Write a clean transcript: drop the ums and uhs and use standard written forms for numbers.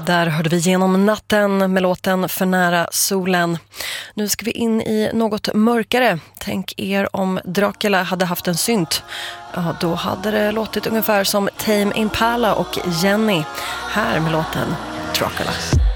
Där hörde vi genom natten med låten För nära solen. Nu ska vi in i något mörkare. Tänk er om Dracula hade haft en synt. Ja, då hade det låtit ungefär som Tame Impala och Jenny. Här med låten Dracula.